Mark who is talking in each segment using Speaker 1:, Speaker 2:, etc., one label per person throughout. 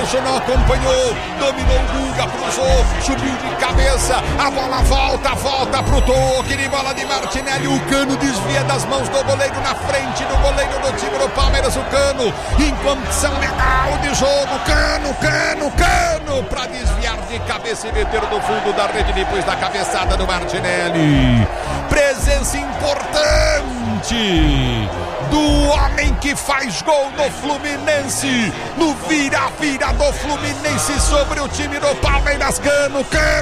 Speaker 1: Internacional acompanhou, dominou o Guga, cruzou, subiu de cabeça, a bola volta pro toque de bola de Martinelli, o Cano desvia das mãos do goleiro na frente do goleiro do time do Palmeiras, o Cano, em condição legal de jogo, Cano, pra desviar de cabeça e meter no fundo da rede depois da cabeçada do Martinelli. Presença importante do homem que faz gol no Fluminense, no vira-vira do Fluminense sobre o time do Palmeiras. Cano,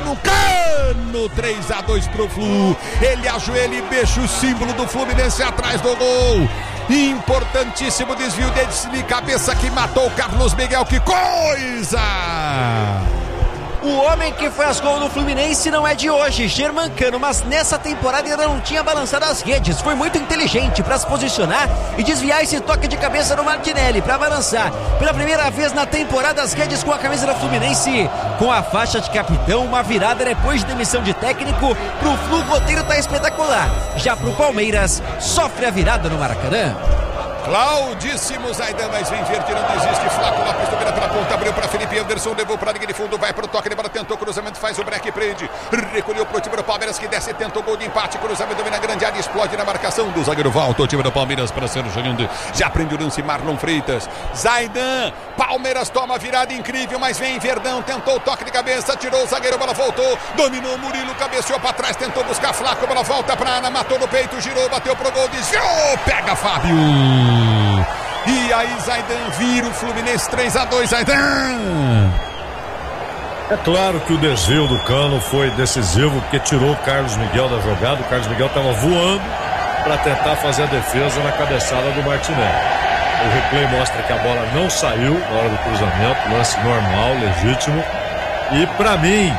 Speaker 1: 3-2 pro Flu. Ele ajoelha e beija o símbolo do Fluminense atrás do gol. Importantíssimo desvio de cabeça que matou o Carlos Miguel, que coisa!
Speaker 2: O homem que faz gol no Fluminense não é de hoje, Germancano, mas nessa temporada ainda não tinha balançado as redes. Foi muito inteligente para se posicionar e desviar esse toque de cabeça do Martinelli para balançar. Pela primeira vez na temporada as redes com a camisa do Fluminense, com a faixa de capitão, uma virada depois de demissão de técnico. Pro Flu, o roteiro tá espetacular. Já pro Palmeiras, sofre a virada no Maracanã.
Speaker 1: Claudíssimo Zaidan, mas vem Verde, não desiste. Flaco Lopes domina pela ponta, abriu para Felipe Anderson, levou para a linha de fundo, vai para o toque de bola, tentou cruzamento, faz o break, prende, recolheu para o time do Palmeiras que desce, tentou gol de empate, cruzamento, domina a grande área, explode na marcação do zagueiro, volta o time do Palmeiras para ser jogando, já prende o lance Marlon Freitas, Zaidan, Palmeiras toma virada incrível, mas vem Verdão, tentou o toque de cabeça, tirou o zagueiro, bola voltou, dominou Murilo, cabeceou para trás, tentou buscar Flaco, bola volta para Ana, matou no peito, girou, bateu pro gol, desviou, pega Fábio. E aí Zaidan vira o Fluminense 3-2, Zaidan.
Speaker 3: É claro que o desvio do Cano foi decisivo, porque tirou o Carlos Miguel da jogada. O Carlos Miguel estava voando para tentar fazer a defesa na cabeçada do Martinelli. O replay mostra que a bola não saiu na hora do cruzamento, lance normal, legítimo. E para mim,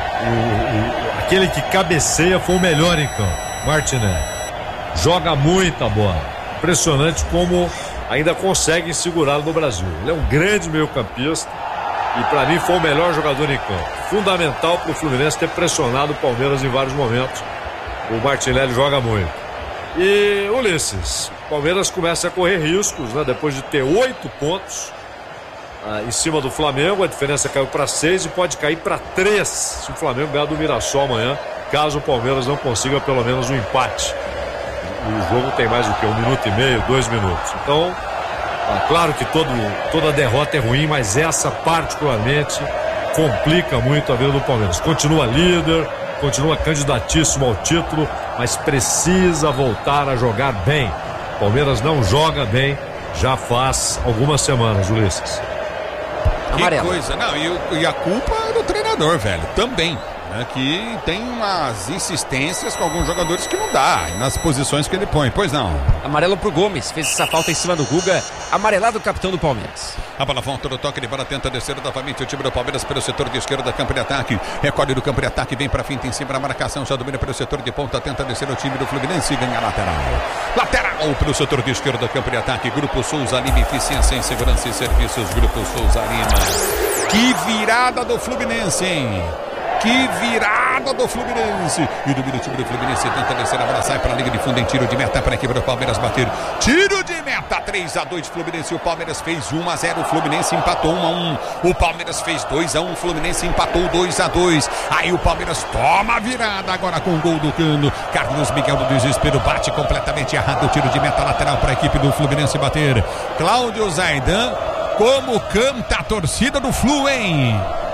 Speaker 3: aquele que cabeceia foi o melhor em campo, Martinelli. Joga muita bola. Impressionante como ainda conseguem segurá-lo no Brasil. Ele é um grande meio-campista e para mim foi o melhor jogador em campo. Fundamental para o Fluminense ter pressionado o Palmeiras em vários momentos. O Martinelli joga muito. E Ulisses, o Palmeiras começa a correr riscos, né? Depois de ter 8 pontos em cima do Flamengo, a diferença caiu para 6 e pode cair para 3 se o Flamengo ganhar do Mirassol amanhã, caso o Palmeiras não consiga pelo menos um empate. O jogo tem mais do que 1 minuto e meio, 2 minutos. Então, claro que toda derrota é ruim, mas essa particularmente complica muito a vida do Palmeiras. Continua líder, continua candidatíssimo ao título, mas precisa voltar a jogar bem. O Palmeiras não joga bem já faz algumas semanas, Ulisses.
Speaker 1: Que coisa, não, e a culpa é do treinador, velho, também. Que tem umas insistências com alguns jogadores que não dá nas posições que ele põe, pois não.
Speaker 2: Amarelo pro Gomes, fez essa falta em cima do Guga, amarelado o capitão do Palmeiras.
Speaker 1: A bola volta do toque de bola, tenta descer novamente o time do Palmeiras pelo setor de esquerda da campo de ataque, recolhe do campo de ataque, vem pra finta em cima da marcação, já domina pelo setor de ponta, tenta descer o time do Fluminense e ganha lateral pelo setor de esquerda da campo de ataque, Grupo Souza Lima, eficiência em segurança e serviços, Grupo Souza Lima. Que virada do Fluminense, hein? Que virada do Fluminense. E do time do Fluminense tenta descer a bola, sai para a linha de fundo em tiro de meta para a equipe do Palmeiras bater. Tiro de meta, 3-2 Fluminense. O Palmeiras fez 1-0, o Fluminense empatou 1-1. O Palmeiras fez 2-1, o Fluminense empatou 2-2. Aí o Palmeiras toma a virada agora com o gol do Cano. Carlos Miguel do desespero bate completamente errado. O tiro de meta lateral para a equipe do Fluminense bater. Cláudio Zaidan, como canta a torcida do Flu, hein?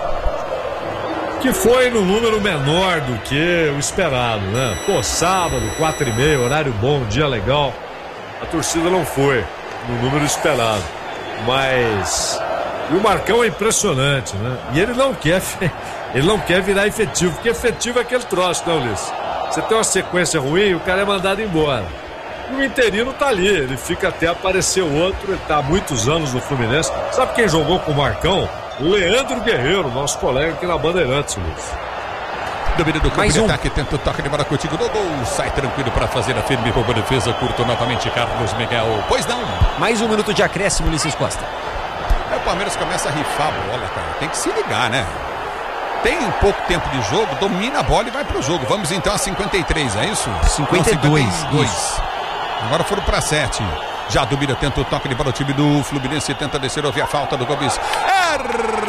Speaker 3: Que foi no número menor do que o esperado, né? Pô, sábado, 4h30, horário bom, dia legal. A torcida não foi no número esperado. Mas... E o Marcão é impressionante, né? E ele não quer virar efetivo, porque efetivo é aquele troço, né, Ulisses? Você tem uma sequência ruim, o cara é mandado embora. E o interino tá ali, ele fica até aparecer outro, ele tá há muitos anos no Fluminense. Sabe quem jogou com o Marcão? Leandro Guerreiro, nosso colega aqui na Bandeirantes, Luiz.
Speaker 1: Domínio do campo de ataque, tenta o toque de bola contigo no gol, sai tranquilo para fazer a firme boa defesa, curto novamente Carlos Miguel, pois não.
Speaker 2: Mais 1 minuto de acréscimo, Ulisses Costa.
Speaker 1: Aí o Palmeiras começa a rifar a bola, cara, tem que se ligar, né? Tem pouco tempo de jogo, domina a bola e vai pro jogo. Vamos então a 53, é isso?
Speaker 2: 52.
Speaker 1: Agora foram para 7. Já domina, tenta o toque de bola, o time do Fluminense tenta descer, ouvir a falta do Gomes.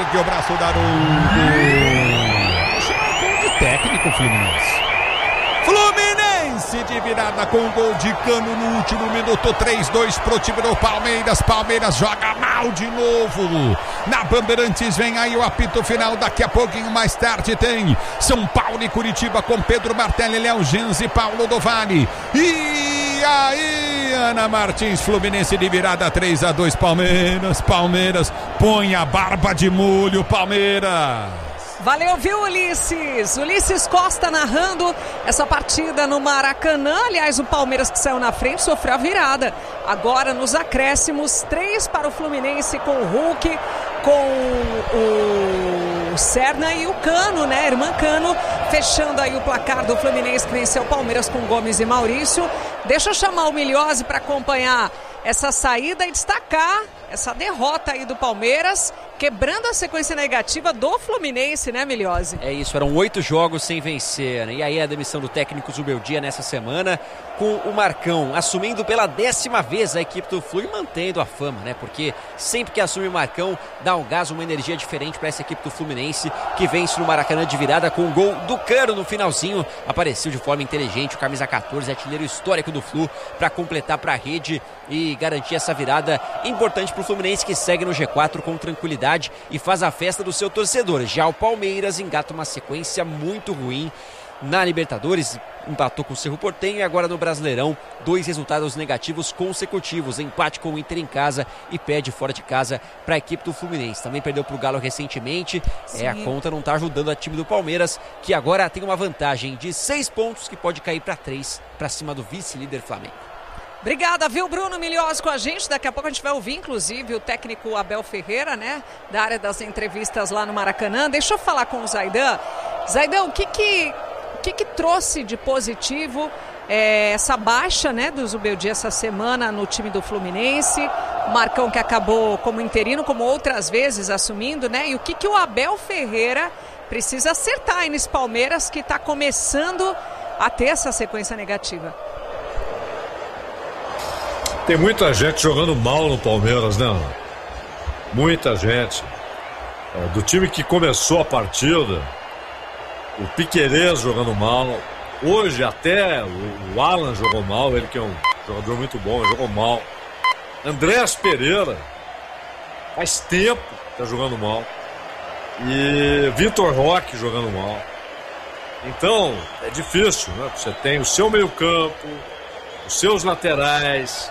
Speaker 1: ergue o braço da Haroldo. Chama de técnico Fluminense. Fluminense de virada com gol de Cano no último minuto, 3-2 pro time do Palmeiras. Palmeiras joga mal de novo. Na Bandeirantes vem aí o apito final. Daqui a pouquinho mais tarde tem São Paulo e Curitiba com Pedro Martelli, Léo Gens e Paulo do Vale. E aí, Ana Martins, Fluminense de virada 3-2 Palmeiras. Palmeiras põe a barba de molho, Palmeiras.
Speaker 4: Valeu, viu, Ulisses? Ulisses Costa narrando essa partida no Maracanã. Aliás, o Palmeiras, que saiu na frente, sofreu a virada. Agora, nos acréscimos, 3 para o Fluminense com o Hulk, com o Serna e o Cano, né? Irmã Cano, fechando aí o placar do Fluminense, que venceu o Palmeiras com Gomes e Maurício. Deixa eu chamar o Miliose para acompanhar essa saída e destacar essa derrota aí do Palmeiras, quebrando a sequência negativa do Fluminense, né, Miliose?
Speaker 2: É isso, eram 8 jogos sem vencer, né? E aí a demissão do técnico Zubeldia nessa semana, com o Marcão assumindo pela 10ª vez a equipe do Flu e mantendo a fama, né? Porque sempre que assume o Marcão, dá um gás, uma energia diferente para essa equipe do Fluminense, que vence no Maracanã de virada com o gol do Cano no finalzinho. Apareceu de forma inteligente o camisa 14, artilheiro histórico do Flu, para completar para a rede e garantir essa virada importante para o Fluminense, que segue no G4 com tranquilidade e faz a festa do seu torcedor. Já o Palmeiras engata uma sequência muito ruim na Libertadores, empatou com o Cerro Porteño e agora no Brasileirão, 2 resultados negativos consecutivos, empate com o Inter em casa e perde fora de casa para a equipe do Fluminense. Também perdeu para o Galo recentemente. A conta não está ajudando a time do Palmeiras, que agora tem uma vantagem de 6 pontos, que pode cair para 3 para cima do vice-líder Flamengo.
Speaker 4: Obrigada, viu, Bruno Miliose com a gente. Daqui a pouco a gente vai ouvir, inclusive, o técnico Abel Ferreira, né, da área das entrevistas lá no Maracanã. Deixa eu falar com o Zaidan. Zaidan, o que trouxe de positivo essa baixa, né, do Zubeldia essa semana no time do Fluminense? O Marcão, que acabou como interino, como outras vezes assumindo, né? E o que o Abel Ferreira precisa acertar aí nesse Palmeiras, que está começando a ter essa sequência negativa?
Speaker 3: Tem muita gente jogando mal no Palmeiras, né? Muita gente. Do time que começou a partida, o Piquerez jogando mal. Hoje até o Alan jogou mal, ele que é um jogador muito bom, jogou mal. Andrés Pereira, faz tempo que tá jogando mal. E Vitor Roque jogando mal. Então, é difícil, né? Você tem o seu meio-campo, os seus laterais.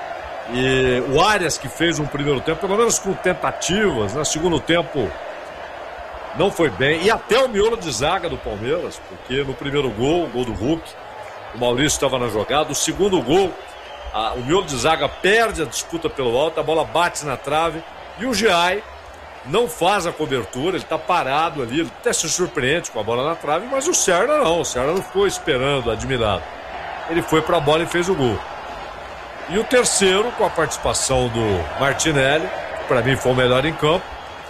Speaker 3: E o Arias, que fez um primeiro tempo, pelo menos com tentativas, né? Segundo tempo não foi bem. E até o miolo de zaga do Palmeiras, porque no primeiro gol, o gol do Hulk, o Maurício estava na jogada. O segundo gol, o miolo de zaga perde a disputa pelo alto, a bola bate na trave e o Giai não faz a cobertura, ele está parado ali, ele até se surpreende com a bola na trave, mas o Serna não ficou esperando, admirado. Ele foi para a bola e fez o gol. E o terceiro, com a participação do Martinelli, que para mim foi o melhor em campo,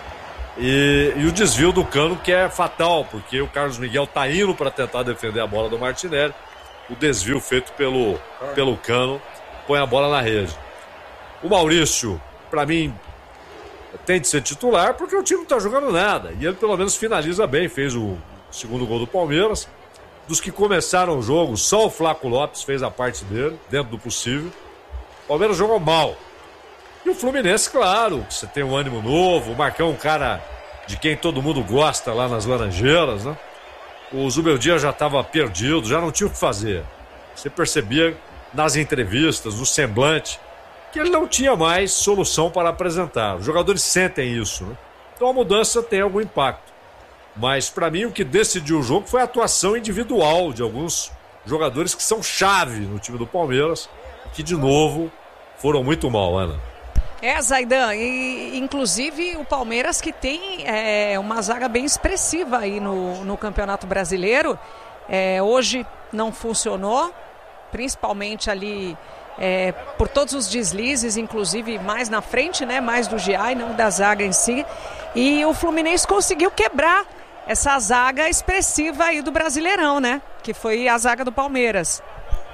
Speaker 3: e o desvio do Cano, que é fatal, porque o Carlos Miguel está indo para tentar defender a bola do Martinelli. O desvio feito pelo Cano põe a bola na rede. O Maurício, para mim, tem de ser titular, porque o time não está jogando nada. E ele pelo menos finaliza bem, fez o segundo gol do Palmeiras. Dos que começaram o jogo, só o Flaco Lopes fez a parte dele, dentro do possível. O Palmeiras jogou mal. E o Fluminense, claro, você tem um ânimo novo. O Marcão é um cara de quem todo mundo gosta lá nas Laranjeiras, né? O Zubeldia já estava perdido, já não tinha o que fazer. Você percebia nas entrevistas, no semblante, que ele não tinha mais solução para apresentar. Os jogadores sentem isso, né? Então a mudança tem algum impacto. Mas para mim o que decidiu o jogo foi a atuação individual de alguns jogadores que são chave no time do Palmeiras, que de novo foram muito mal, Ana.
Speaker 4: Zaidan, e inclusive o Palmeiras, que tem uma zaga bem expressiva aí no Campeonato Brasileiro, hoje não funcionou, principalmente ali por todos os deslizes, inclusive mais na frente, né, mais do Giai, não da zaga em si, e o Fluminense conseguiu quebrar essa zaga expressiva aí do Brasileirão, né, que foi a zaga do Palmeiras.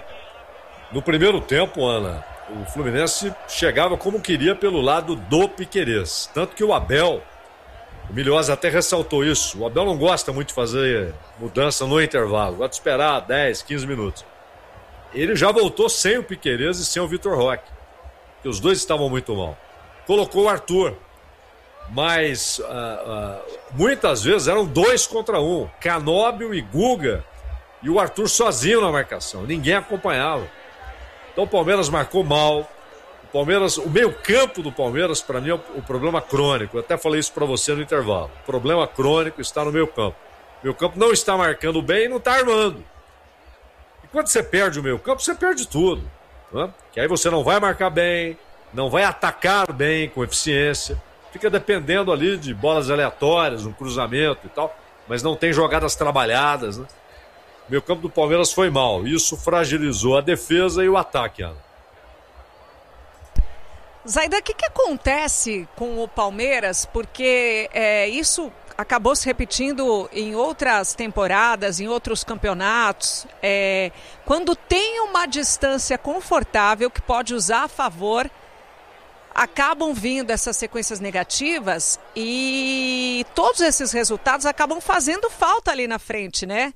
Speaker 3: No primeiro tempo, Ana, o Fluminense chegava como queria pelo lado do Piquerez. Tanto que o Abel O Milhosa até ressaltou isso. O Abel não gosta muito de fazer mudança no intervalo. Gosta de esperar 10, 15 minutos. Ele já voltou sem o Piquerez e sem o Vitor Roque, que os dois estavam muito mal. Colocou o Arthur, mas muitas vezes eram 2 contra 1. Canóbio e Guga, e o Arthur sozinho na marcação. Ninguém acompanhava. Então o Palmeiras marcou mal. O meio-campo do Palmeiras, para mim, é o problema crônico. Eu até falei isso para você no intervalo. O problema crônico está no meio-campo. O meio-campo não está marcando bem e não está armando. E quando você perde o meio-campo, você perde tudo. Né? Que aí você não vai marcar bem, não vai atacar bem, com eficiência. Fica dependendo ali de bolas aleatórias, um cruzamento e tal, mas não tem jogadas trabalhadas. Né? O meio-campo do Palmeiras foi mal. Isso fragilizou a defesa e o ataque, Ana.
Speaker 4: Zaidan, o que acontece com o Palmeiras? Porque isso acabou se repetindo em outras temporadas, em outros campeonatos. Quando tem uma distância confortável que pode usar a favor, acabam vindo essas sequências negativas e todos esses resultados acabam fazendo falta ali na frente, né?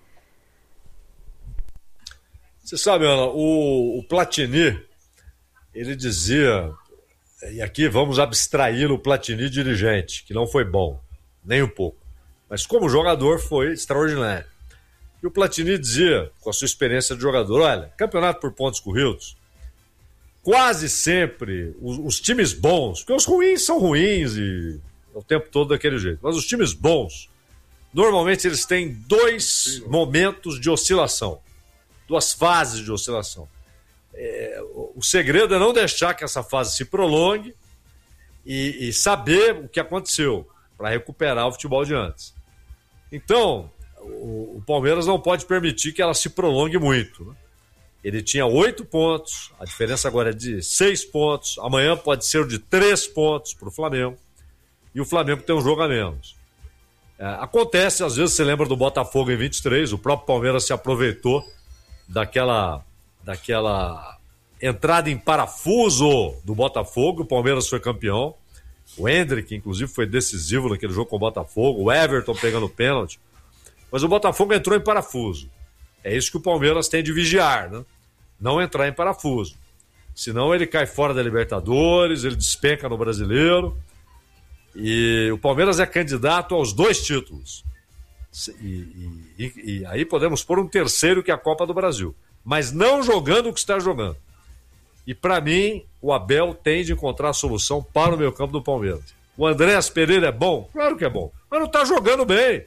Speaker 3: Você sabe, Ana, o Platini, ele dizia... E aqui vamos abstrair o Platini dirigente, que não foi bom, nem um pouco. Mas como jogador foi extraordinário. E o Platini dizia, com a sua experiência de jogador, olha, campeonato por pontos corridos, quase sempre os times bons, porque os ruins são ruins e o tempo todo daquele jeito, mas os times bons, normalmente eles têm 2 momentos de oscilação, 2 fases de oscilação. O segredo é não deixar que essa fase se prolongue e saber o que aconteceu para recuperar o futebol de antes. Então, o Palmeiras não pode permitir que ela se prolongue muito. Né? Ele tinha 8 pontos, a diferença agora é de 6 pontos, amanhã pode ser de 3 pontos para o Flamengo, e o Flamengo tem um jogo a menos. Acontece, às vezes você lembra do Botafogo em 23, o próprio Palmeiras se aproveitou daquela entrada em parafuso do Botafogo. O Palmeiras foi campeão. O Hendrick, inclusive, foi decisivo naquele jogo com o Botafogo. O Everton pegando pênalti. Mas o Botafogo entrou em parafuso. É isso que o Palmeiras tem de vigiar, né? Não entrar em parafuso. Senão ele cai fora da Libertadores, ele despenca no Brasileiro. E o Palmeiras é candidato aos 2 títulos. E aí podemos pôr um terceiro, que é a Copa do Brasil. Mas não jogando o que está jogando. E para mim, o Abel tem de encontrar a solução para o meio campo do Palmeiras. O Andréas Pereira é bom? Claro que é bom, mas não está jogando bem.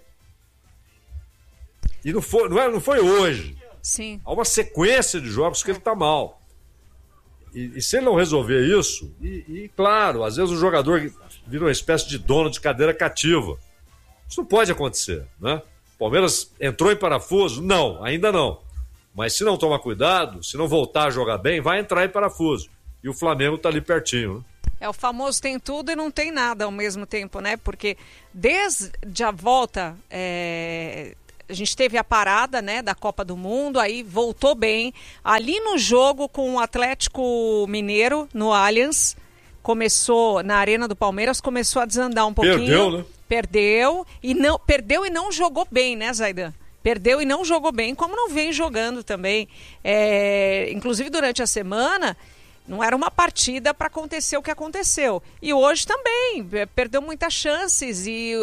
Speaker 3: E não foi hoje.
Speaker 4: Sim.
Speaker 3: Há uma sequência de jogos que ele está mal. E se ele não resolver isso, claro, às vezes o jogador vira uma espécie de dono de cadeira cativa. Isso não pode acontecer, né? O Palmeiras entrou em parafuso? Não, ainda não. Mas se não tomar cuidado, se não voltar a jogar bem, vai entrar em parafuso. E o Flamengo está ali pertinho, né?
Speaker 4: O famoso tem tudo e não tem nada ao mesmo tempo, né? Porque desde a volta, a gente teve a parada, né, da Copa do Mundo, aí voltou bem. Ali no jogo com o Atlético Mineiro, no Allianz, começou, na Arena do Palmeiras, começou a desandar um pouquinho.
Speaker 3: Perdeu, né?
Speaker 4: Perdeu e não jogou bem, né, Zaidan? Perdeu e não jogou bem, como não vem jogando também. Inclusive, durante a semana, não era uma partida para acontecer o que aconteceu. E hoje também, perdeu muitas chances. E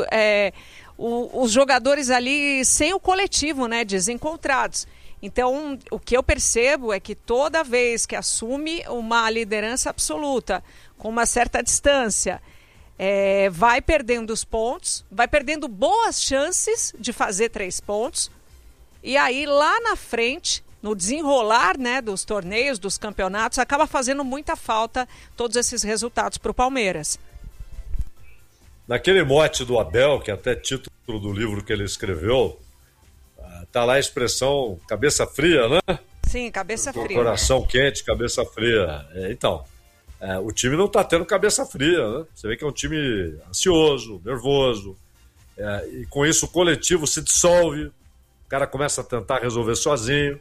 Speaker 4: os jogadores ali sem o coletivo, né, desencontrados. Então, o que eu percebo é que toda vez que assume uma liderança absoluta, com uma certa distância, vai perdendo os pontos, vai perdendo boas chances de fazer 3 pontos, e aí lá na frente, no desenrolar, né, dos torneios, dos campeonatos, acaba fazendo muita falta todos esses resultados para o Palmeiras.
Speaker 3: Naquele mote do Abel, que é até título do livro que ele escreveu, tá lá a expressão cabeça fria, né?
Speaker 4: Sim, cabeça fria.
Speaker 3: Coração quente, cabeça fria. Então, o time não está tendo cabeça fria, né? Você vê que é um time ansioso, nervoso, e com isso o coletivo se dissolve, o cara começa a tentar resolver sozinho,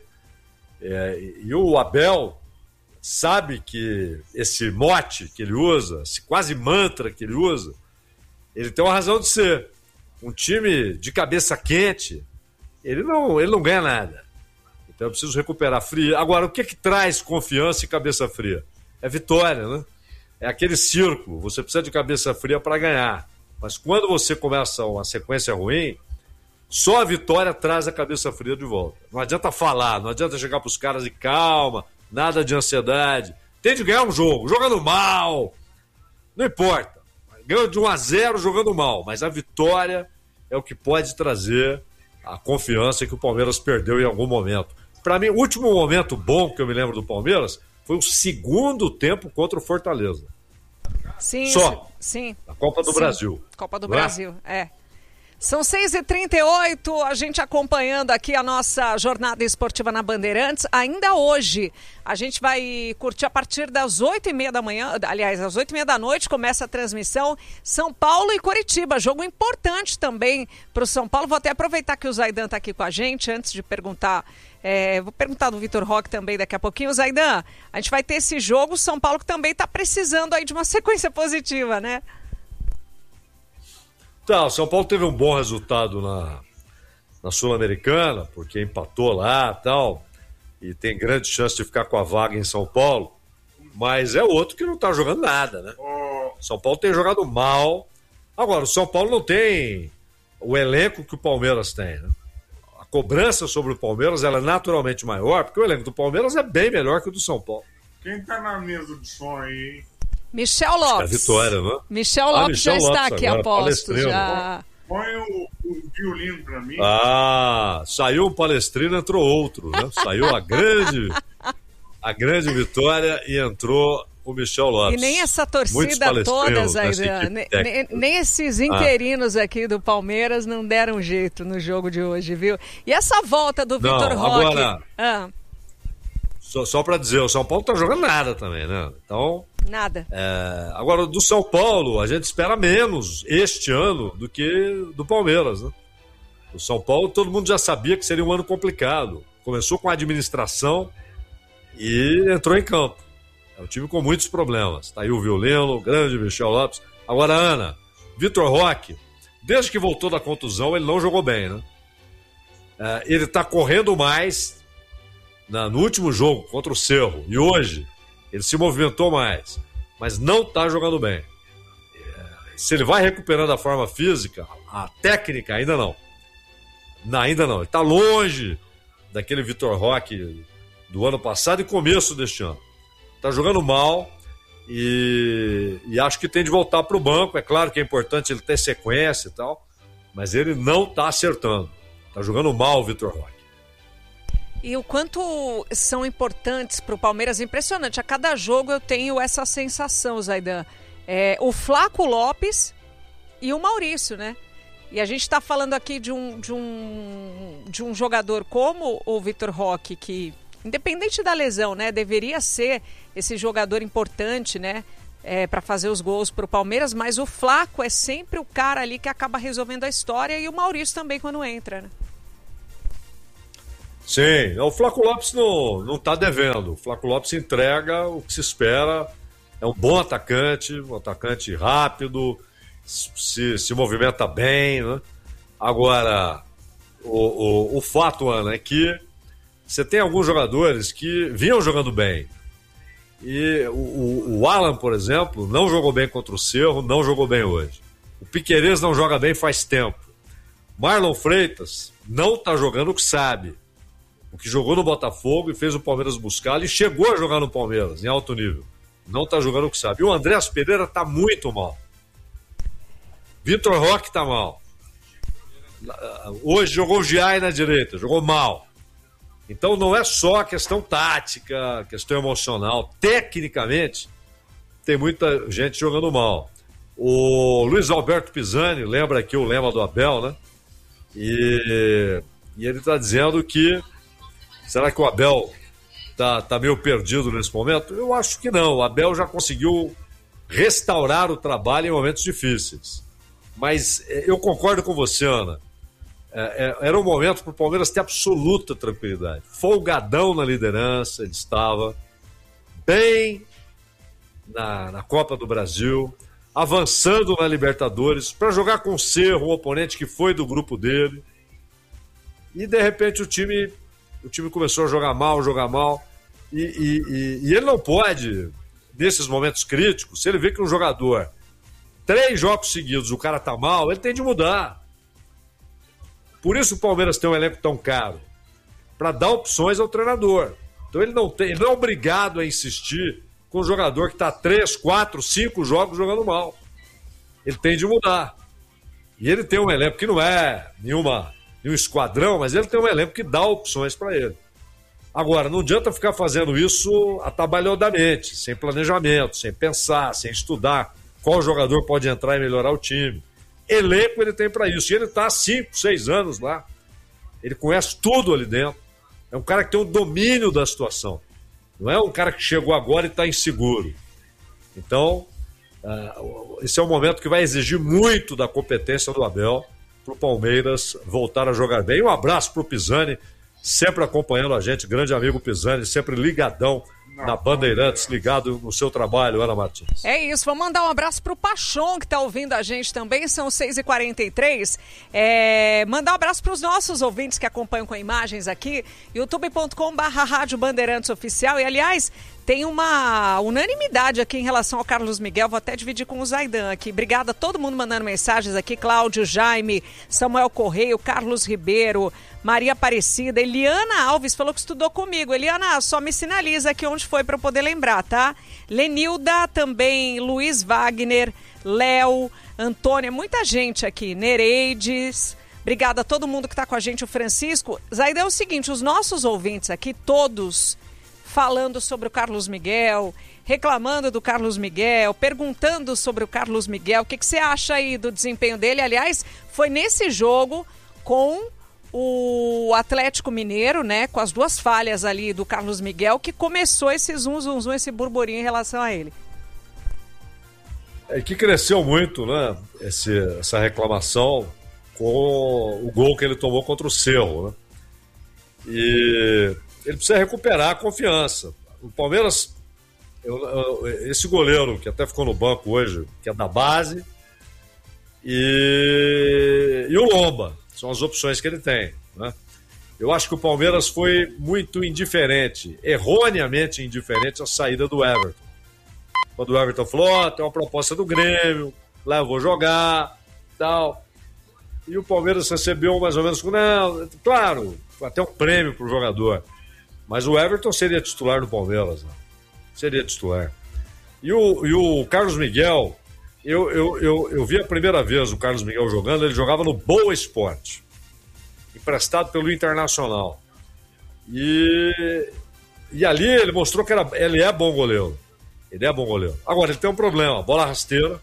Speaker 3: e o Abel sabe que esse mote que ele usa, esse quase mantra que ele usa, ele tem uma razão de ser. Um time de cabeça quente, ele não ganha nada. Então eu preciso recuperar frio. Agora, o que traz confiança e cabeça fria? É vitória, né? É aquele círculo. Você precisa de cabeça fria para ganhar. Mas quando você começa uma sequência ruim, só a vitória traz a cabeça fria de volta. Não adianta falar, não adianta chegar para os caras e calma, nada de ansiedade. Tem de ganhar um jogo, jogando mal. Não importa. Ganhou de 1-0 jogando mal. Mas a vitória é o que pode trazer a confiança que o Palmeiras perdeu em algum momento. Para mim, o último momento bom que eu me lembro do Palmeiras foi o segundo tempo contra o Fortaleza.
Speaker 4: Sim,
Speaker 3: só.
Speaker 4: Sim.
Speaker 3: A Copa do Brasil.
Speaker 4: Copa do Brasil, São 6h38, a gente acompanhando aqui a nossa jornada esportiva na Bandeirantes. Ainda hoje, a gente vai curtir a partir das 8h30 da manhã, aliás, às 8h30 da noite, começa a transmissão São Paulo e Coritiba. Jogo importante também para o São Paulo. Vou até aproveitar que o Zaidan está aqui com a gente, antes de perguntar, vou perguntar do Vitor Roque também daqui a pouquinho. Zaidan, a gente vai ter esse jogo, o São Paulo que também está precisando aí de uma sequência positiva, né?
Speaker 3: Tá, o São Paulo teve um bom resultado na Sul-Americana, porque empatou lá e tal, e tem grande chance de ficar com a vaga em São Paulo, mas é outro que não tá jogando nada, né? O São Paulo tem jogado mal. Agora, o São Paulo não tem o elenco que o Palmeiras tem, né? A cobrança sobre o Palmeiras ela é naturalmente maior, porque o elenco do Palmeiras é bem melhor que o do São Paulo.
Speaker 5: Quem tá na mesa de som aí, hein?
Speaker 4: Michel Lopes.
Speaker 3: É a Vitória, né?
Speaker 4: Michel Lopes
Speaker 3: Michel
Speaker 4: já está
Speaker 3: Lopes
Speaker 4: aqui
Speaker 3: agora,
Speaker 4: a postos.
Speaker 3: palestrino.
Speaker 4: Já...
Speaker 5: Põe o violino pra mim.
Speaker 3: Saiu um palestrino, entrou outro, né? Saiu a grande Vitória e entrou o Michel Lopes.
Speaker 4: E nem essa torcida toda, Zaidan, nem esses interinos aqui do Palmeiras não deram jeito no jogo de hoje, viu? E essa volta do Vitor Roque...
Speaker 3: Agora, só para dizer, o São Paulo tá jogando nada também, né? Então...
Speaker 4: Nada.
Speaker 3: Agora, do São Paulo, a gente espera menos este ano do que do Palmeiras, né? O São Paulo, todo mundo já sabia que seria um ano complicado. Começou com a administração e entrou em campo. É um time com muitos problemas. Tá aí o Violino, o grande Michel Lopes. Agora, Ana, Vitor Roque, desde que voltou da contusão, ele não jogou bem, né? Ele tá correndo mais no último jogo contra o Cerro. E hoje, ele se movimentou mais, mas não está jogando bem. Se ele vai recuperando a forma física, a técnica ainda não. Ainda não. Ele está longe daquele Vitor Roque do ano passado e começo deste ano. Está jogando mal e acho que tem de voltar para o banco. É claro que é importante ele ter sequência e tal, mas ele não está acertando. Está jogando mal o Vitor Roque.
Speaker 4: E o quanto são importantes para o Palmeiras, impressionante. A cada jogo eu tenho essa sensação, Zaidan. O Flaco Lopes e o Maurício, né? E a gente está falando aqui de um jogador como o Vitor Roque, que, independente da lesão, né, deveria ser esse jogador importante, né, para fazer os gols para o Palmeiras, mas o Flaco é sempre o cara ali que acaba resolvendo a história e o Maurício também quando entra, né?
Speaker 3: Sim, o Flaco Lopes não está devendo. O Flaco Lopes entrega o que se espera. É um bom atacante, um atacante rápido, se movimenta bem, né? Agora, o fato, Ana, é que você tem alguns jogadores que vinham jogando bem. E o Alan, por exemplo, não jogou bem contra o Cerro, não jogou bem hoje. O Piquerez não joga bem faz tempo. Marlon Freitas não está jogando o que sabe. O que jogou no Botafogo e fez o Palmeiras buscá-lo e chegou a jogar no Palmeiras, em alto nível. Não está jogando o que sabe. E o Andrés Pereira está muito mal. Vitor Roque está mal. Hoje jogou o Giai na direita, jogou mal. Então não é só a questão tática, questão emocional. Tecnicamente, tem muita gente jogando mal. O Luiz Alberto Pisani, lembra aqui o lema do Abel, né? E ele está dizendo que será que o Abel tá meio perdido nesse momento? Eu acho que não. O Abel já conseguiu restaurar o trabalho em momentos difíceis. Mas eu concordo com você, Ana. Era um momento para o Palmeiras ter absoluta tranquilidade. Folgadão na liderança, ele estava bem na Copa do Brasil. avançando na Libertadores, para jogar com o Cerro, um oponente que foi do grupo dele. E, de repente, o time começou a jogar mal. E ele não pode, nesses momentos críticos, se ele vê que um jogador, 3 jogos seguidos, o cara tá mal, ele tem de mudar. Por isso o Palmeiras tem um elenco tão caro, para dar opções ao treinador. Então ele não é obrigado a insistir com um jogador que está 3, 4, 5 jogos jogando mal. Ele tem de mudar. E ele tem um elenco que não é nenhum esquadrão, mas ele tem um elenco que dá opções para ele. Agora, não adianta ficar fazendo isso atabalhadamente, sem planejamento, sem pensar, sem estudar qual jogador pode entrar e melhorar o time. Elenco ele tem para isso. E ele está há 5, 6 anos lá. Ele conhece tudo ali dentro. É um cara que tem um domínio da situação. Não é um cara que chegou agora e está inseguro. Então, esse é um momento que vai exigir muito da competência do Abel para o Palmeiras voltar a jogar bem. Um abraço para o Pisani, sempre acompanhando a gente, grande amigo Pisani, sempre ligadão na Bandeirantes, ligado no seu trabalho, Ana Martins.
Speaker 4: É isso, vou mandar um abraço pro Pachon, que tá ouvindo a gente também, são 6h43. Mandar um abraço pros nossos ouvintes que acompanham com imagens aqui, youtube.com/Rádio Bandeirantes Oficial, e aliás, tem uma unanimidade aqui em relação ao Carlos Miguel, vou até dividir com o Zaidan aqui. Obrigada a todo mundo mandando mensagens aqui, Cláudio, Jaime, Samuel Correio, Carlos Ribeiro, Maria Aparecida, Eliana Alves falou que estudou comigo. Eliana, só me sinaliza aqui onde foi para eu poder lembrar, tá? Lenilda também, Luiz Wagner, Léo, Antônia, muita gente aqui, Nereides. Obrigada a todo mundo que está com a gente, o Francisco. Zaidan, é o seguinte, os nossos ouvintes aqui, todos falando sobre o Carlos Miguel, reclamando do Carlos Miguel, perguntando sobre o Carlos Miguel. O que você acha aí do desempenho dele? Aliás, foi nesse jogo com o Atlético Mineiro, né, com as 2 falhas ali do Carlos Miguel, que começou esse zum, esse burburinho em relação a ele.
Speaker 3: É que cresceu muito, né, essa reclamação com o gol que ele tomou contra o Cerro, né? E ele precisa recuperar a confiança. O Palmeiras, esse goleiro que até ficou no banco hoje, que é da base, e o Lomba, são as opções que ele tem, né? Eu acho que o Palmeiras foi muito indiferente, erroneamente indiferente à saída do Everton. Quando o Everton falou, tem uma proposta do Grêmio, lá eu vou jogar, tal. E o Palmeiras recebeu mais ou menos, não, claro, até um prêmio para o jogador. Mas o Everton seria titular do Palmeiras, né? Seria titular. E o Carlos Miguel, eu vi a primeira vez o Carlos Miguel jogando, ele jogava no Boa Esporte, emprestado pelo Internacional. E ali ele mostrou que ele é bom goleiro. Ele é bom goleiro. Agora, ele tem um problema, bola rasteira.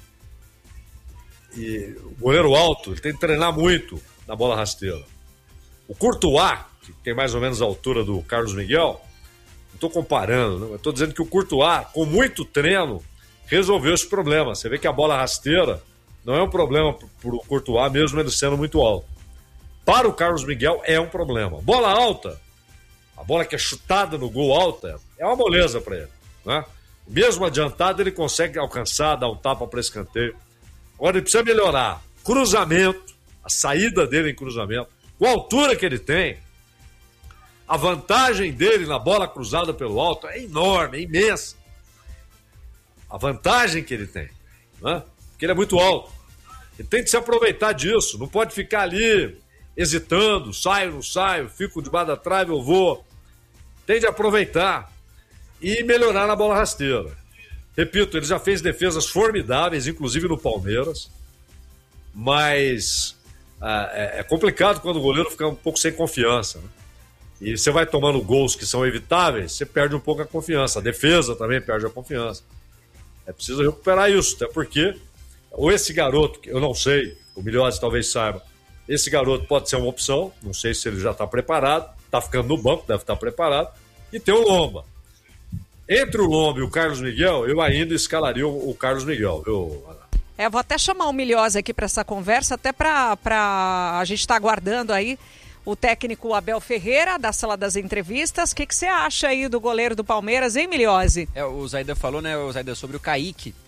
Speaker 3: E o goleiro alto, ele tem que treinar muito na bola rasteira. O Courtois, que tem mais ou menos a altura do Carlos Miguel, não estou comparando, né? Estou dizendo que o Courtois, com muito treino, resolveu esse problema. Você vê que a bola rasteira não é um problema para o Courtois, mesmo ele sendo muito alto. Para o Carlos Miguel é um problema. Bola alta, a bola que é chutada no gol alta, é uma moleza para ele, né? Mesmo adiantado, ele consegue alcançar, dar um tapa para escanteio. Agora ele precisa melhorar cruzamento, a saída dele em cruzamento, com a altura que ele tem. A vantagem dele na bola cruzada pelo alto é enorme, é imensa. A vantagem que ele tem, né? Porque ele é muito alto. Ele tem que se aproveitar disso, não pode ficar ali hesitando, saio, não saio, fico debaixo da trave, eu vou. Tem de aproveitar e melhorar na bola rasteira. Repito, ele já fez defesas formidáveis, inclusive no Palmeiras, mas é complicado quando o goleiro fica um pouco sem confiança, né? E você vai tomando gols que são evitáveis, você perde um pouco a confiança. A defesa também perde a confiança. É preciso recuperar isso, até porque ou esse garoto, eu não sei, o Milhose talvez saiba, esse garoto pode ser uma opção, não sei se ele já está preparado, está ficando no banco, deve estar preparado, e tem o Lomba. Entre o Lomba e o Carlos Miguel, eu ainda escalaria o Carlos Miguel.
Speaker 4: Vou até chamar o Milhose aqui para essa conversa, até para a gente estar aguardando aí o técnico Abel Ferreira, da sala das entrevistas. O que você acha aí do goleiro do Palmeiras, hein, Milhose?
Speaker 6: O Zaidan falou, né, o Zaidan, sobre o Kaique.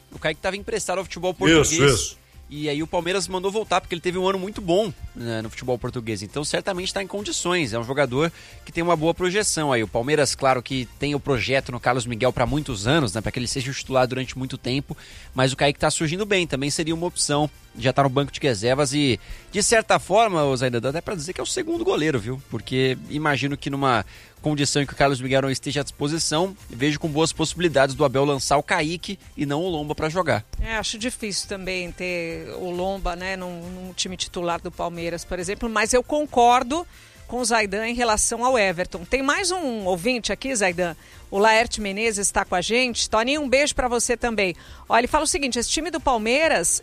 Speaker 2: O Kaique estava emprestado ao futebol português.
Speaker 3: Isso.
Speaker 2: E aí o Palmeiras mandou voltar, porque ele teve um ano muito bom, né, no futebol português. Então certamente está em condições, é um jogador que tem uma boa projeção aí. O Palmeiras, claro que tem o projeto no Carlos Miguel para muitos anos, né, para que ele seja titular durante muito tempo, mas o Kaique está surgindo bem, também seria uma opção, já está no banco de reservas e, de certa forma, Zaidan, até para dizer que é o segundo goleiro, viu? Porque imagino que numa condição em que o Carlos Miguel não esteja à disposição, vejo com boas possibilidades do Abel lançar o Kaique e não o Lomba para jogar.
Speaker 4: Acho difícil também ter o Lomba, né, num time titular do Palmeiras, por exemplo, mas eu concordo com o Zaidan em relação ao Everton. Tem mais um ouvinte aqui, Zaidan, o Laerte Menezes está com a gente. Toninho, um beijo para você também. Olha, ele fala o seguinte, esse time do Palmeiras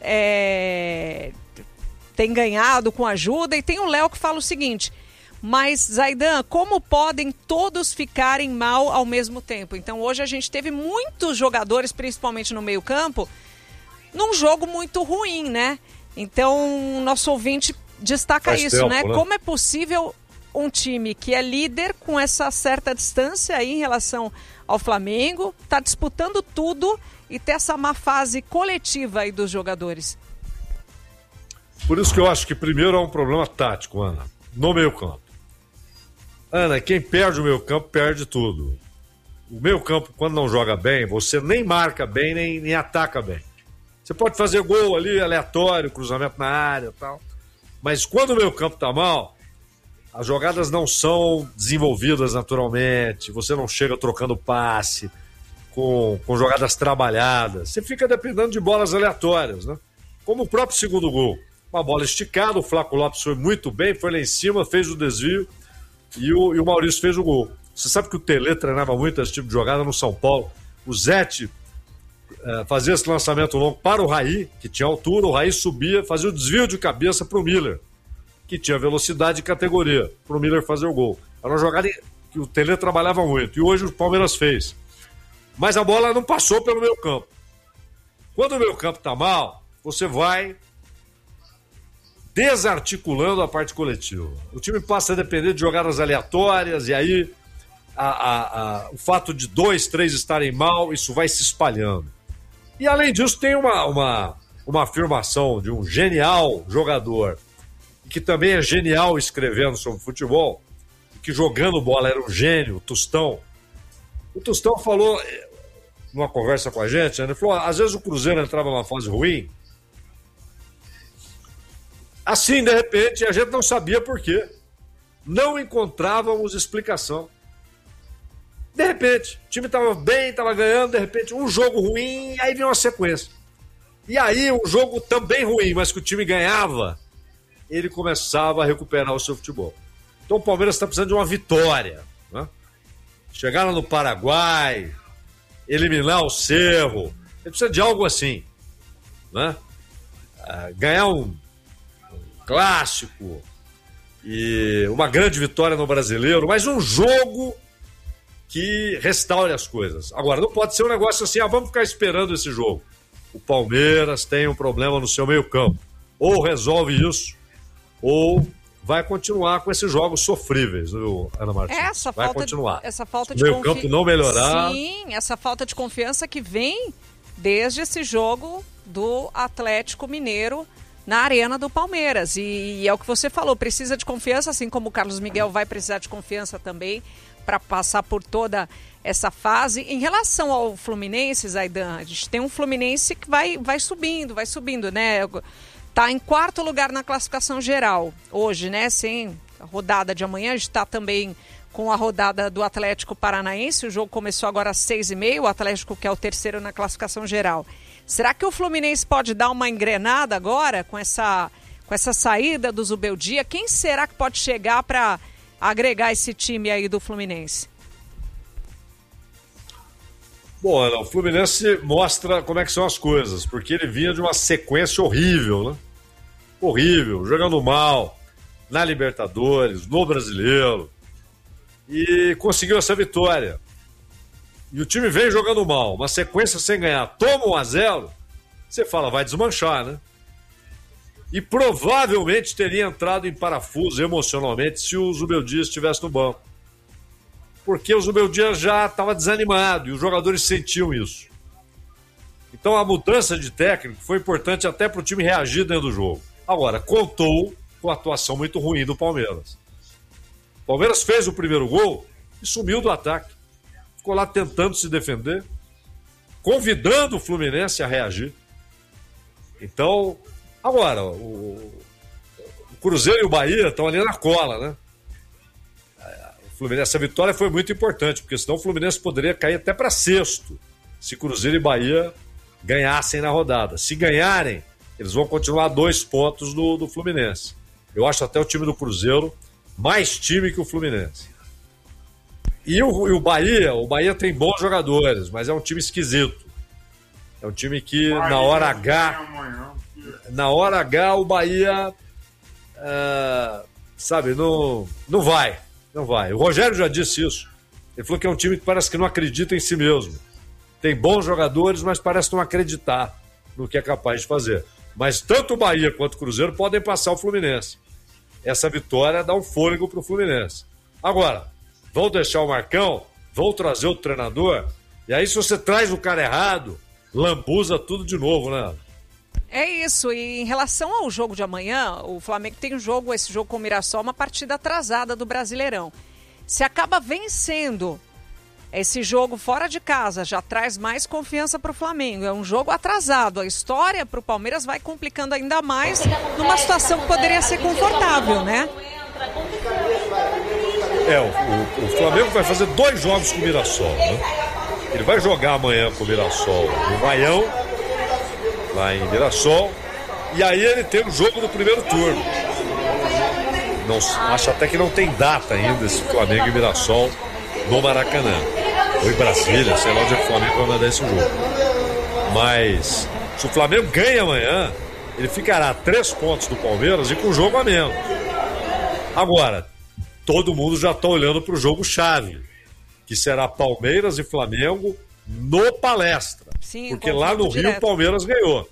Speaker 4: tem ganhado com ajuda, e tem o Léo que fala o seguinte: mas, Zaidan, como podem todos ficarem mal ao mesmo tempo? Então, hoje a gente teve muitos jogadores, principalmente no meio-campo, num jogo muito ruim, né? Então, nosso ouvinte destaca isso, tempo, né? Como é possível um time que é líder com essa certa distância aí em relação ao Flamengo, tá disputando tudo e ter essa má fase coletiva aí dos jogadores?
Speaker 3: Por isso que eu acho que primeiro é um problema tático, Ana, no meio-campo. Ana, quem perde o meio-campo perde tudo. O meio-campo, quando não joga bem, você nem marca bem, nem ataca bem. Você pode fazer gol ali, aleatório, cruzamento na área e tal. Mas quando o meio-campo tá mal, as jogadas não são desenvolvidas naturalmente, você não chega trocando passe, com jogadas trabalhadas. Você fica dependendo de bolas aleatórias, né? Como o próprio segundo gol. Uma bola esticada, o Flaco Lopes foi muito bem, foi lá em cima, fez o desvio. E o Maurício fez o gol. Você sabe que o Tele treinava muito esse tipo de jogada no São Paulo. O Zete fazia esse lançamento longo para o Raí, que tinha altura, o Raí subia, fazia o desvio de cabeça para o Miller, que tinha velocidade e categoria, para o Miller fazer o gol. Era uma jogada que o Tele trabalhava muito, e hoje o Palmeiras fez. Mas a bola não passou pelo meio campo. Quando o meio campo está mal, você vai desarticulando a parte coletiva. O time passa a depender de jogadas aleatórias, e aí o fato de 2, 3 estarem mal, isso vai se espalhando. E além disso, tem uma afirmação de um genial jogador, que também é genial escrevendo sobre futebol, que jogando bola era um gênio, o Tostão. O Tostão falou, numa conversa com a gente, ele falou, às vezes o Cruzeiro entrava numa fase ruim, assim, de repente, a gente não sabia por quê. Não encontrávamos explicação. De repente, o time estava bem, estava ganhando, de repente, um jogo ruim, aí vinha uma sequência. E aí, um jogo também ruim, mas que o time ganhava, ele começava a recuperar o seu futebol. Então o Palmeiras está precisando de uma vitória, né? Chegar lá no Paraguai, eliminar o Cerro, ele precisa de algo assim, né? Ganhar um clássico e uma grande vitória no Brasileiro, mas um jogo que restaure as coisas. Agora, não pode ser um negócio assim, vamos ficar esperando esse jogo. O Palmeiras tem um problema no seu meio-campo. Ou resolve isso, ou vai continuar com esses jogos sofríveis, viu, Ana Martins? Vai continuar.
Speaker 4: Essa falta de
Speaker 3: confiança. O meio-campo não melhorar.
Speaker 4: Sim, essa falta de confiança que vem desde esse jogo do Atlético Mineiro na arena do Palmeiras, e é o que você falou, precisa de confiança, assim como o Carlos Miguel vai precisar de confiança também para passar por toda essa fase. Em relação ao Fluminense, Zaidan, a gente tem um Fluminense que vai subindo, né? Tá em 4º lugar na classificação geral hoje, né? Sem a rodada de amanhã, a gente está também com a rodada do Atlético Paranaense, o jogo começou agora às 6h30, o Atlético que é o 3º na classificação geral. Será que o Fluminense pode dar uma engrenada agora com essa saída do Zubeldia? Quem será que pode chegar para agregar esse time aí do Fluminense?
Speaker 3: Bom, Ana, o Fluminense mostra como é que são as coisas, porque ele vinha de uma sequência horrível, né? Horrível, jogando mal na Libertadores, no Brasileiro, e conseguiu essa vitória. E o time vem jogando mal, uma sequência sem ganhar, toma 1-0, você fala, vai desmanchar, né? E provavelmente teria entrado em parafuso emocionalmente se o Zubeldia estivesse no banco. Porque o Zubeldia já estava desanimado e os jogadores sentiam isso. Então a mudança de técnico foi importante até para o time reagir dentro do jogo. Agora, contou com a atuação muito ruim do Palmeiras. O Palmeiras fez o primeiro gol e sumiu do ataque. Ficou lá tentando se defender, convidando o Fluminense a reagir. Então, agora, o Cruzeiro e o Bahia estão ali na cola, né? O Fluminense, essa vitória foi muito importante, porque senão o Fluminense poderia cair até para sexto, se Cruzeiro e Bahia ganhassem na rodada. Se ganharem, eles vão continuar a 2 pontos do Fluminense. Eu acho até o time do Cruzeiro mais time que o Fluminense. E o Bahia tem bons jogadores, mas é um time esquisito. É um time que na hora H o Bahia sabe, não vai. Não vai. O Rogério já disse isso. Ele falou que é um time que parece que não acredita em si mesmo. Tem bons jogadores, mas parece não acreditar no que é capaz de fazer. Mas tanto o Bahia quanto o Cruzeiro podem passar o Fluminense. Essa vitória dá um fôlego para o Fluminense. Agora, vão deixar o Marcão, vão trazer o treinador, e aí se você traz o cara errado, lambuza tudo de novo, né?
Speaker 4: É isso, e em relação ao jogo de amanhã, o Flamengo tem esse jogo com o Mirassol, uma partida atrasada do Brasileirão. Se acaba vencendo esse jogo fora de casa, já traz mais confiança para o Flamengo. É um jogo atrasado. A história para o Palmeiras vai complicando ainda mais numa situação que poderia ser confortável, né?
Speaker 3: O Flamengo vai fazer 2 jogos com o Mirassol, né? Ele vai jogar amanhã com o Mirassol no Baião, lá em Mirassol, e aí ele tem o jogo do primeiro turno. Acho até que não tem data ainda esse Flamengo e Mirassol no Maracanã. Ou em Brasília, sei lá onde é que o Flamengo vai mandar esse jogo. Mas se o Flamengo ganha amanhã, ele ficará a 3 pontos do Palmeiras e com o jogo a menos. Agora, todo mundo já está olhando para o jogo-chave, que será Palmeiras e Flamengo no Palestra.
Speaker 4: Sim,
Speaker 3: porque lá no Rio o Palmeiras ganhou.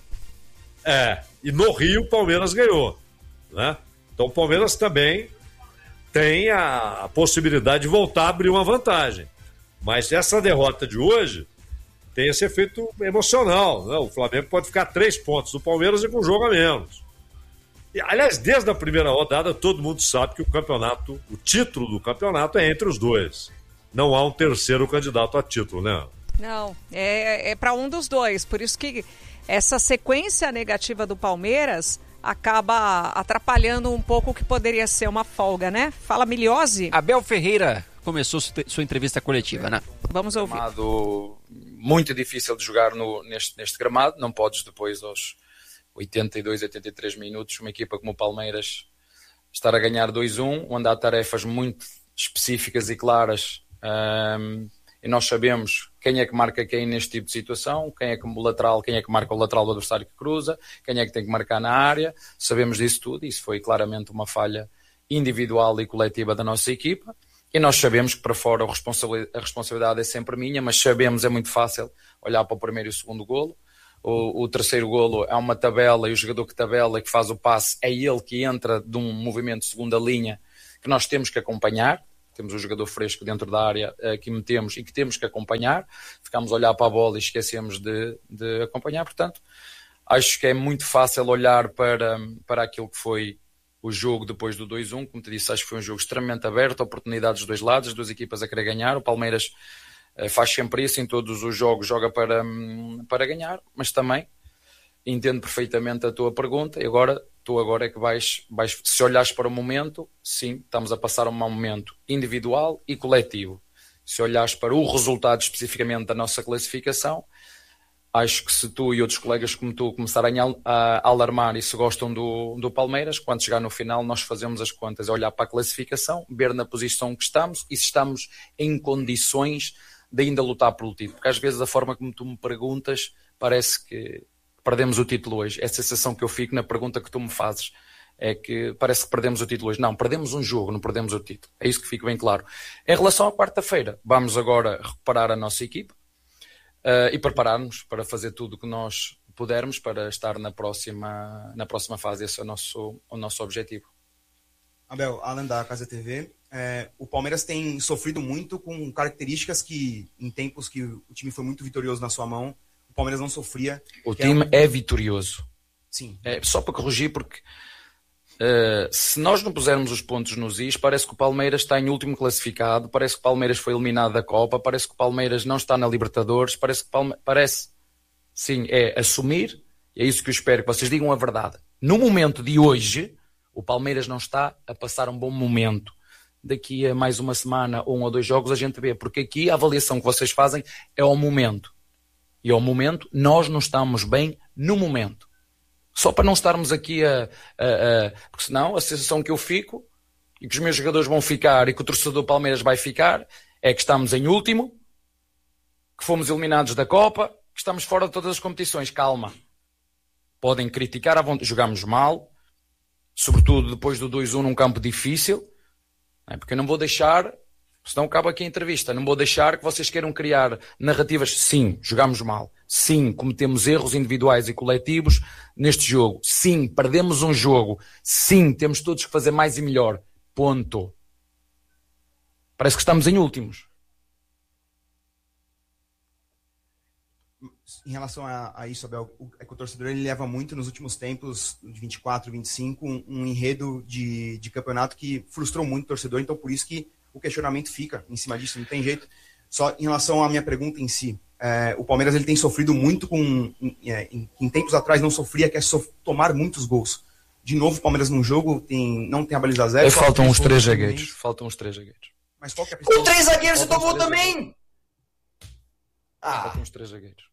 Speaker 3: E no Rio o Palmeiras ganhou, né? Então o Palmeiras também tem a possibilidade de voltar a abrir uma vantagem. Mas essa derrota de hoje tem esse efeito emocional, né? O Flamengo pode ficar a 3 pontos do Palmeiras e com um jogo a menos. E, aliás, desde a primeira rodada todo mundo sabe que o título do campeonato é entre os dois. Não há um terceiro candidato a título, né?
Speaker 4: Não, é para um dos dois. Por isso que essa sequência negativa do Palmeiras acaba atrapalhando um pouco o que poderia ser uma folga, né? Fala, Miliose.
Speaker 6: Abel Ferreira começou sua entrevista coletiva, né?
Speaker 4: Vamos ouvir.
Speaker 7: Gramado muito difícil de jogar neste gramado. Não podes depois aos 82, 83 minutos, uma equipa como o Palmeiras estar a ganhar 2-1, onde há tarefas muito específicas e claras. E nós sabemos quem é que marca quem neste tipo de situação, quem é que marca o lateral do adversário que cruza, quem é que tem que marcar na área. Sabemos disso tudo. Isso foi claramente uma falha individual e coletiva da nossa equipa. E nós sabemos que para fora a responsabilidade é sempre minha, mas sabemos, é muito fácil olhar para o primeiro e o segundo golo. O terceiro golo é uma tabela e o jogador que tabela, que faz o passe, é ele que entra de um movimento de segunda linha que nós temos que acompanhar. Temos um jogador fresco dentro da área que metemos e que temos que acompanhar. Ficamos a olhar para a bola e esquecemos de acompanhar. Portanto, acho que é muito fácil olhar para aquilo que foi o jogo depois do 2-1. Como te disse, acho que foi um jogo extremamente aberto, oportunidades dos dois lados, as duas equipas a querer ganhar. O Palmeiras faz sempre isso, em todos os jogos joga para ganhar, mas também entendo perfeitamente a tua pergunta. E agora, tu agora é que vais, se olhares para o momento, sim, estamos a passar um mau momento individual e coletivo. Se olhares para o resultado especificamente da nossa classificação, acho que se tu e outros colegas como tu começarem a alarmar e se gostam do Palmeiras, quando chegar no final nós fazemos as contas, olhar para a classificação, ver na posição que estamos e se estamos em condições de ainda lutar pelo título. Porque às vezes a forma como tu me perguntas parece que perdemos o título hoje. É a sensação que eu fico na pergunta que tu me fazes. É que parece que perdemos o título hoje. Não, perdemos um jogo, não perdemos o título. É isso que fica bem claro. Em relação à quarta-feira, vamos agora recuperar a nossa equipa e preparar-nos para fazer tudo o que nós pudermos para estar na próxima fase. Esse é o nosso objetivo.
Speaker 8: Abel, Alan da Casa TV. O Palmeiras tem sofrido muito com características que, em tempos que o time foi muito vitorioso na sua mão, o Palmeiras não sofria.
Speaker 7: O time é vitorioso.
Speaker 8: Sim.
Speaker 7: Só para corrigir, porque se nós não pusermos os pontos nos is, parece que o Palmeiras está em último classificado, parece que o Palmeiras foi eliminado da Copa, parece que o Palmeiras não está na Libertadores, parece sim, é assumir, e é isso que eu espero que vocês digam a verdade. No momento de hoje, o Palmeiras não está a passar um bom momento. Daqui a mais uma semana, 1 ou 2 jogos, a gente vê, porque aqui a avaliação que vocês fazem é ao momento. E ao momento, nós não estamos bem no momento. Só para não estarmos aqui porque senão a sensação que eu fico, e que os meus jogadores vão ficar, e que o torcedor do Palmeiras vai ficar, é que estamos em último, que fomos eliminados da Copa, que estamos fora de todas as competições. Calma. Podem criticar, jogamos mal, sobretudo depois do 2-1 num campo difícil, porque eu não vou deixar, senão acaba aqui a entrevista, não vou deixar que vocês queiram criar narrativas. Sim, jogamos mal. Sim, cometemos erros individuais e coletivos neste jogo. Sim, perdemos um jogo. Sim, temos todos que fazer mais e melhor. Ponto. Parece que estamos em últimos.
Speaker 8: Em relação a isso, Abel, é que o torcedor ele leva muito nos últimos tempos, de 24, 25, um enredo de campeonato que frustrou muito o torcedor, então por isso que o questionamento fica em cima disso, não tem jeito. Só em relação à minha pergunta em si, o Palmeiras ele tem sofrido muito em tempos atrás não sofria, que é tomar muitos gols. De novo, o Palmeiras num jogo não tem a baliza zero.
Speaker 7: Faltam uns 3 zagueiros.
Speaker 8: Mas qual que é a
Speaker 9: Com 3 zagueiros você tomou também?
Speaker 7: Faltam uns 3 zagueiros.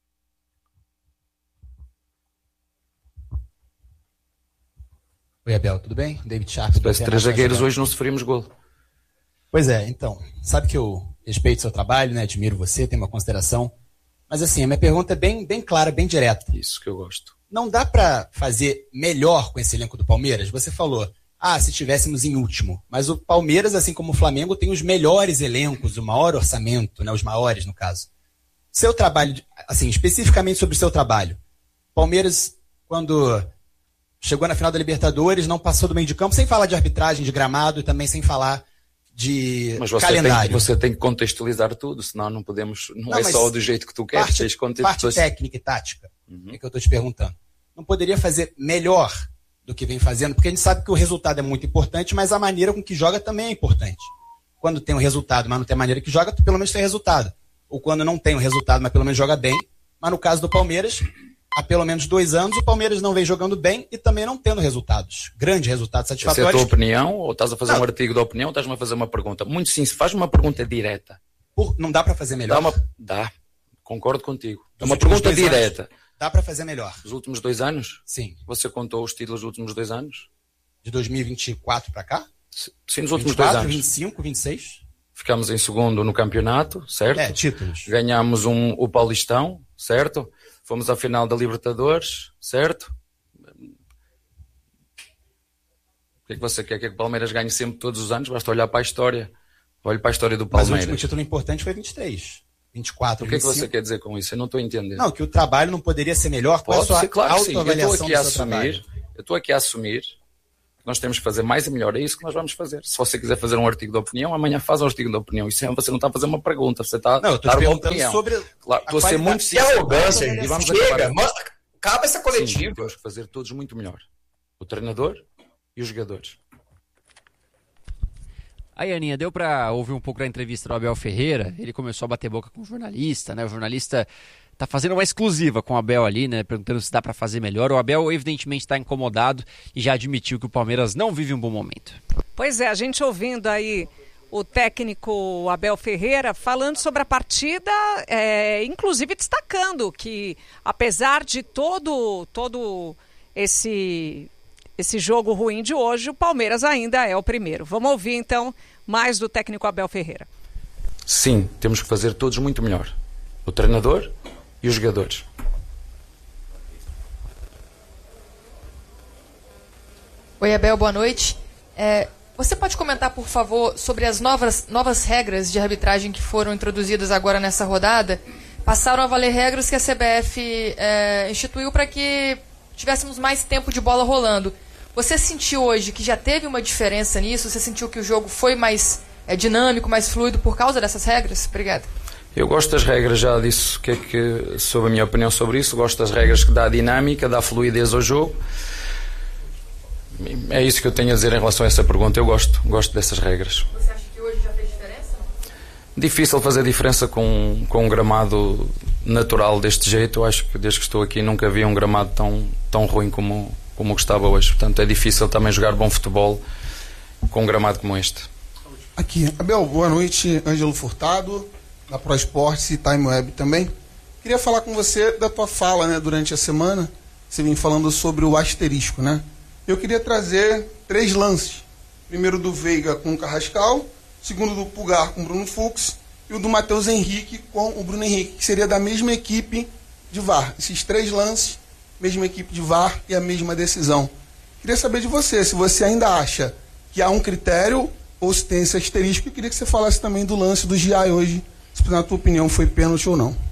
Speaker 10: Oi, Abel, tudo bem? David Sharp.
Speaker 7: Se tivesse 3 zagueiros, hoje não sofríamos gol.
Speaker 10: Pois é, então, sabe que eu respeito o seu trabalho, né? Admiro você, tenho uma consideração. Mas assim, a minha pergunta é bem clara, bem direta.
Speaker 7: Isso que eu gosto.
Speaker 10: Não dá pra fazer melhor com esse elenco do Palmeiras? Você falou, se estivéssemos em último. Mas o Palmeiras, assim como o Flamengo, tem os melhores elencos, o maior orçamento, né? Os maiores, no caso. Seu trabalho, assim, especificamente sobre o seu trabalho. Palmeiras, quando chegou na final da Libertadores, não passou do meio de campo, sem falar de arbitragem, de gramado e também sem falar de calendário.
Speaker 7: Mas você tem que contextualizar tudo, senão não podemos. Não é só do jeito que tu queres.
Speaker 10: Parte técnica e tática, é que eu estou te perguntando. Não poderia fazer melhor do que vem fazendo? Porque a gente sabe que o resultado é muito importante, mas a maneira com que joga também é importante. Quando tem um resultado, mas não tem a maneira que joga, tu pelo menos tem resultado. Ou quando não tem um resultado, mas pelo menos joga bem. Mas no caso do Palmeiras, há pelo menos 2 anos, o Palmeiras não vem jogando bem e também não tendo resultados. Grandes resultados satisfatórios.
Speaker 7: Essa é a tua opinião? Ou estás a fazer um artigo de opinião ou estás-me a fazer uma pergunta? Muito sim, se faz uma pergunta direta.
Speaker 10: Não dá para fazer melhor?
Speaker 7: Dá. Concordo contigo. É uma pergunta direta.
Speaker 10: Anos, dá para fazer melhor.
Speaker 7: Os últimos 2 anos?
Speaker 10: Sim.
Speaker 7: Você contou os títulos dos últimos 2 anos?
Speaker 10: De 2024 para cá?
Speaker 7: Sim, nos últimos 2 anos.
Speaker 10: 25, 26?
Speaker 7: Ficamos em segundo no campeonato, certo?
Speaker 10: Títulos.
Speaker 7: Ganhamos o Paulistão, certo? Fomos à final da Libertadores, certo? O que é que você quer? Quer que o Palmeiras ganhe sempre todos os anos? Basta olhar para a história. Olhe para a história do Palmeiras.
Speaker 10: Mas o último título importante foi 23. 24,
Speaker 7: o que 25. É que você quer dizer com isso? Eu não estou entendendo.
Speaker 10: Não, que o trabalho não poderia ser melhor.
Speaker 7: Pode ser, claro que sim.
Speaker 10: Eu
Speaker 7: estou aqui a assumir que nós temos que fazer mais e melhor. É isso que nós vamos fazer. Se você quiser fazer um artigo de opinião, amanhã faz um artigo de opinião. Isso você não está a fazer uma pergunta. Você está a dar uma opinião.
Speaker 10: Sobre
Speaker 7: claro, estou a ser muito sincero.
Speaker 9: Que arrogância. E vamos chega, acaba essa coletiva.
Speaker 7: Sim, temos que fazer todos muito melhor. O treinador e os jogadores.
Speaker 6: Aí, Aninha, deu para ouvir um pouco da entrevista do Abel Ferreira. Ele começou a bater boca com o jornalista, né? O jornalista tá fazendo uma exclusiva com o Abel ali, né? Perguntando se dá para fazer melhor. O Abel, evidentemente, está incomodado e já admitiu que o Palmeiras não vive um bom momento.
Speaker 4: Pois é, a gente ouvindo aí o técnico Abel Ferreira falando sobre a partida, inclusive destacando que, apesar de todo esse jogo ruim de hoje, o Palmeiras ainda é o primeiro. Vamos ouvir, então, mais do técnico Abel Ferreira.
Speaker 7: Sim, temos que fazer todos muito melhor. O treinador e os jogadores.
Speaker 11: Oi, Abel, boa noite. Você pode comentar, por favor, sobre as novas regras de arbitragem que foram introduzidas agora nessa rodada? Passaram a valer regras que a CBF instituiu para que tivéssemos mais tempo de bola rolando. Você sentiu hoje que já teve uma diferença nisso? Você sentiu que o jogo foi mais dinâmico, mais fluido por causa dessas regras? Obrigada.
Speaker 7: Eu gosto das regras, já disse sobre a minha opinião sobre isso. Gosto das regras que dá dinâmica, dá fluidez ao jogo. É isso que eu tenho a dizer em relação a essa pergunta. Eu gosto dessas regras.
Speaker 11: Você acha que hoje já fez diferença?
Speaker 7: Difícil fazer diferença com um gramado natural deste jeito. Eu acho que desde que estou aqui nunca vi um gramado tão ruim como o que estava hoje. Portanto, é difícil também jogar bom futebol com um gramado como este.
Speaker 12: Aqui, Abel, boa noite. Ângelo Furtado, da Pro Esportes e Time Web também. Queria falar com você da tua fala, né, durante a semana. Você vem falando sobre o asterisco, né? Eu queria trazer 3 lances. Primeiro do Veiga com o Carrascal, segundo do Pulgar com o Bruno Fux e o do Matheus Henrique com o Bruno Henrique, que seria da mesma equipe de VAR. Esses 3 lances, mesma equipe de VAR e a mesma decisão. Queria saber de você, se você ainda acha que há um critério ou se tem esse asterisco. Eu queria que você falasse também do lance do Giai hoje, se na tua opinião foi pênalti ou não.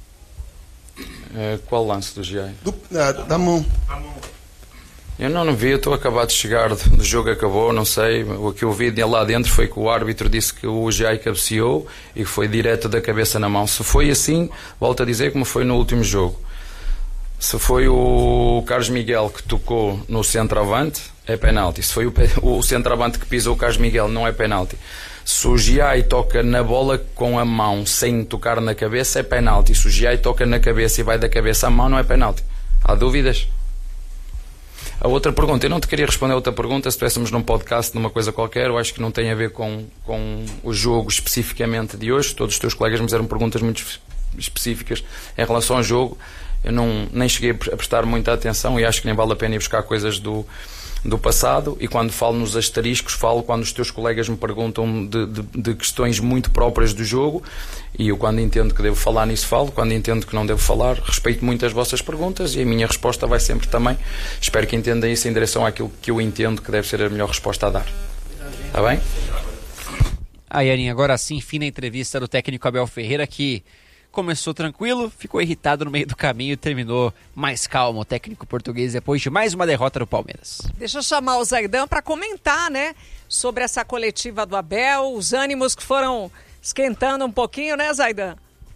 Speaker 7: Qual lance do Giai?
Speaker 12: Da mão.
Speaker 7: Eu não vi, eu estou acabado de chegar do jogo, acabou, não sei. O que eu vi lá dentro foi que o árbitro disse que o Giai cabeceou e que foi direto da cabeça na mão. Se foi assim, volto a dizer como foi no último jogo. Se foi o Carlos Miguel que tocou no centroavante, é penalti. Se foi o centroavante que pisou o Carlos Miguel, não é penalti. Se o Giai toca na bola com a mão sem tocar na cabeça, é penalti. Se o Giai toca na cabeça e vai da cabeça à mão, não é penalti. Há dúvidas? A outra pergunta, eu não te queria responder a outra pergunta, se estivéssemos num podcast, numa coisa qualquer, eu acho que não tem a ver com o jogo especificamente de hoje. Todos os teus colegas me fizeram perguntas muito específicas em relação ao jogo. Eu nem cheguei a prestar muita atenção e acho que nem vale a pena ir buscar coisas do passado. E quando falo nos asteriscos, falo quando os teus colegas me perguntam de questões muito próprias do jogo, e eu, quando entendo que devo falar nisso, falo. Quando entendo que não devo falar, respeito muito as vossas perguntas, e a minha resposta vai sempre também, espero que entendam isso em direção àquilo que eu entendo que deve ser a melhor resposta a dar. Está bem?
Speaker 6: Yanin, agora sim, fim da entrevista do técnico Abel Ferreira, que começou tranquilo, ficou irritado no meio do caminho e terminou mais calmo, o técnico português, depois de mais uma derrota do Palmeiras.
Speaker 4: Deixa eu chamar o Zaidan para comentar, né, sobre essa coletiva do Abel, os ânimos que foram esquentando um pouquinho, né, Zaidan?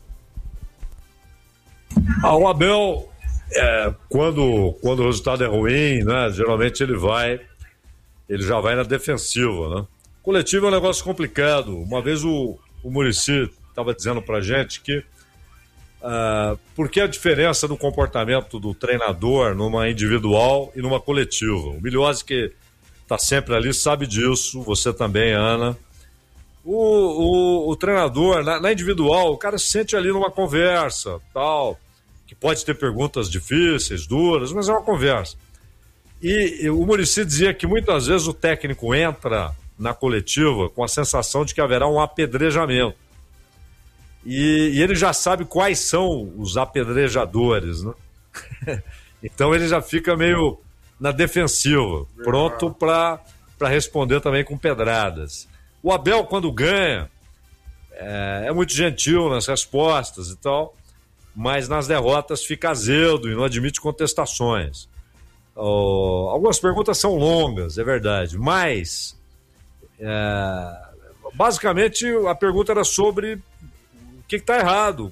Speaker 3: O Abel, quando o resultado é ruim, né, geralmente ele já vai na defensiva, né? Coletivo é um negócio complicado. Uma vez o Muricy estava dizendo pra gente que por que a diferença no comportamento do treinador numa individual e numa coletiva? O Milhozzi, que está sempre ali, sabe disso, você também, Ana. O treinador, na individual, o cara se sente ali numa conversa, tal, que pode ter perguntas difíceis, duras, mas é uma conversa. E o Muricy dizia que muitas vezes o técnico entra na coletiva com a sensação de que haverá um apedrejamento. E ele já sabe quais são os apedrejadores, né? Então ele já fica meio na defensiva, pronto para responder também com pedradas. O Abel, quando ganha, é muito gentil nas respostas e tal, mas nas derrotas fica azedo e não admite contestações. Algumas perguntas são longas, é verdade, mas basicamente a pergunta era sobre o que está errado